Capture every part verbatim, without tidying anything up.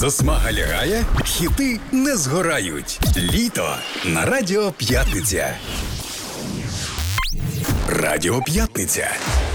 Засмага лягає, хіти не згорають. Літо на Радіо П'ятниця. Радіо П'ятниця.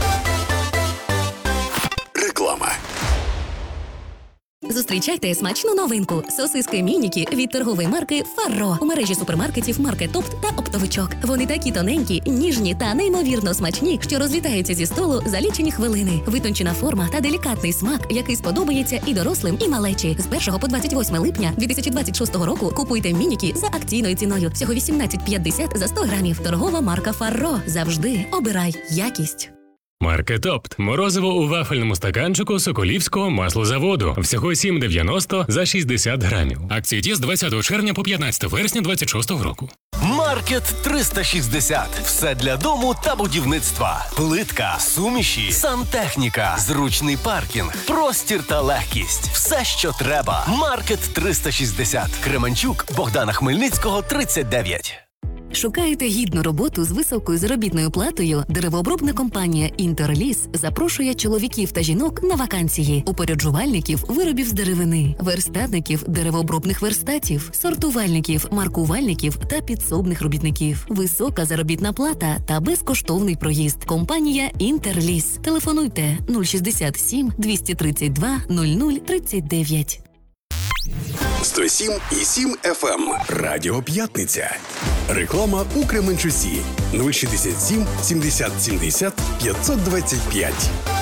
Реклама. Зустрічайте смачну новинку – сосиски мініки від торгової марки «Фарро» у мережі супермаркетів «Маркет Опт» та «Оптовичок». Вони такі тоненькі, ніжні та неймовірно смачні, що розлітаються зі столу за лічені хвилини. Витончена форма та делікатний смак, який сподобається і дорослим, і малечі. З першого по двадцять восьме липня дві тисячі двадцять шостого року купуйте мініки за акційною ціною. Всього вісімнадцять п'ятдесят за сто грамів. Торгова марка «Фарро». Завжди обирай якість. Маркет Опт. Морозиво у вафельному стаканчику Соколівського маслозаводу. Всього сім дев'яносто за шістдесят грамів. Акції діє з двадцятого червня по п'ятнадцяте вересня двадцять шостого року. Маркет триста шістдесят. Все для дому та будівництва. Плитка, суміші, сантехніка, зручний паркінг, простір та легкість. Все, що треба. Маркет триста шістдесят. Кременчук, Богдана Хмельницького, тридцять дев'ять. Шукаєте гідну роботу з високою заробітною платою? Деревообробна компанія «Інтерліс» запрошує чоловіків та жінок на вакансії. Упоряджувальників виробів з деревини, верстатників деревообробних верстатів, сортувальників, маркувальників та підсобних робітників. Висока заробітна плата та безкоштовний проїзд. Компанія «Інтерліс». Телефонуйте нуль шістдесят сім двісті тридцять два нуль нуль тридцять дев'ять. сто сім і сім еф ем. Радіо П'ятниця. Реклама у Кременчусі. нуль шістдесят сім сімдесят сімдесят п'ятсот двадцять п'ять.